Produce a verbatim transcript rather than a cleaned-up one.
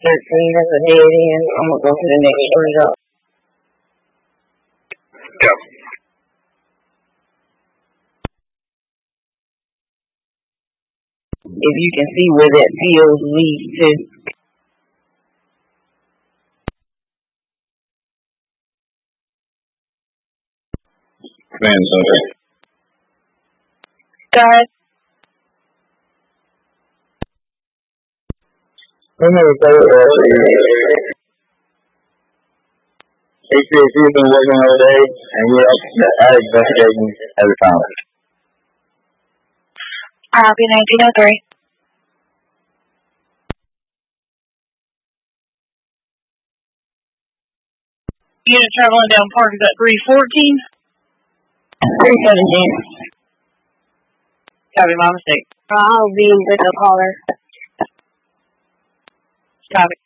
thirteen, that's a head in. I'm gonna go to the next result. Yep. If you can see where that field leads to. Man, something. Guys. I'm gonna go uh H P A C has been working all day, and we're out of investigation every time. Copy nineteen oh three. Unit traveling down Park is at three fourteen. three seventeen. Copy, my mistake. I'll be with the caller. Copy.